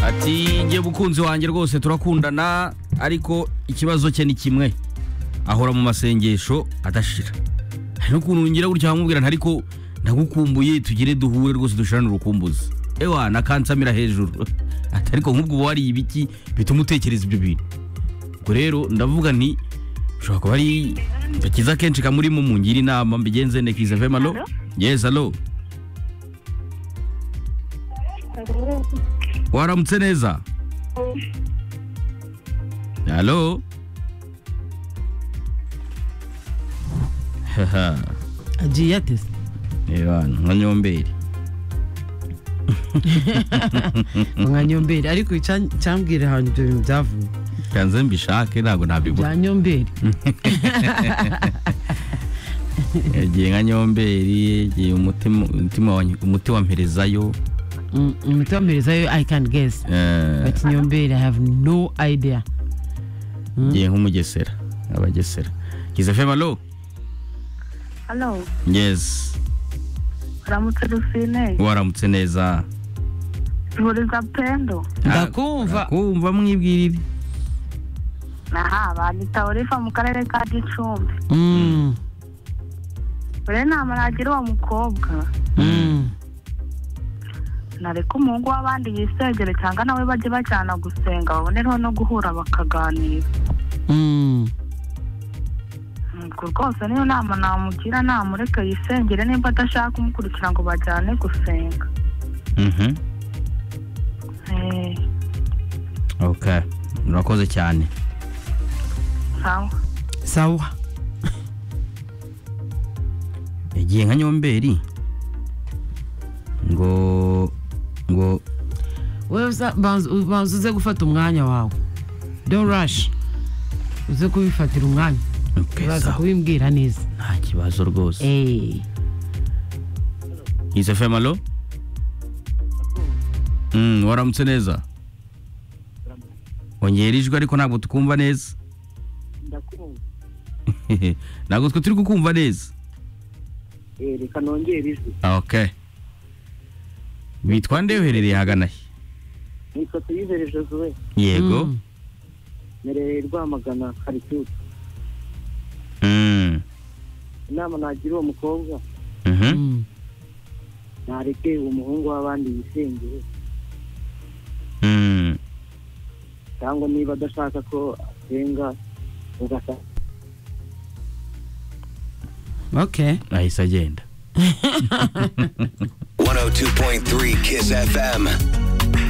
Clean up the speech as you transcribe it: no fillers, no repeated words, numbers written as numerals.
ati ngiye mukunzi wanjye rwose turakundana ariko ikibazo cye ni kimwe ahora mu masengesho adashira hari n'ukuntu ngira gutya bamubwira ariko ndagukumbuye tugire duhure rwose dushirane urukumbuzi ewa nakansamira hejuru ati ariko nk'ubwo wari ibiki bituma utekereza ibyo bintu ubwo rero ndavuga nti ushobora kuba ari akiza kenshi kamurimo mungira inama mbigenze ne Kiza FM. Allo? Yes, allo. Waramutse neza? Allo? Haha. Agiye atese. Nka Nyomberi. Nka Nyomberi ariko cyambwira ahantu ibyo bintu byavuye. Kanze mbishake ntabwo nabibura. Ya Nyomberi. Yagiye nka Nyomberi, yagiye umuti wa mperezayo. Umuti wa mperezayo I can guess. But Nyomberi I have no idea. Yagiye nk'umugesera, abagesera. Kiza FM. Allo? Hello. Yes. Waramutse Rufine. Waramutse neza. Ihuriza Pendo. Ndakumva mwibwirire. Aha, banyita Oliva mu karere ka Gicumbi. Bure nama nagira uwo mukobwa. Nareka umuhungu w'abandi yisengere cyangwa nawe bajye bajyana gusenga babonereho no guhura bakaganira. Ubwo rwose niyo nama namugira namureke yisengere nimba adashaka kumukurikira ngo bajyane gusenga. Okay, murakoze cyane. Sawa. Yagiye nka Nyomberi ngo wewe uze gufata umwanya wawe. Don't rush. Uze kubifatira umwanya. Uraza kubimbwira neza. Nta kibazo rwose. Kiza FM. Allo? Waramutse neza? Ongera ijwi ariko ntabwo tukumva neza. Ndakumva. Ntabwo turi kukumva neza. Reka nongere ijwi. Okay. Bitwa nde uherereye hagana he? Nitwa Tuyizere Josué. Yego. Merereye Rwamagana Karitutu. Inama nagira uwo mukobwa. Nareke umuhungu w'abandi yisengere. Cyangwa niba adashaka ko asenga ugasa. Okay. Ahise agenda. 102.3 Kiss FM.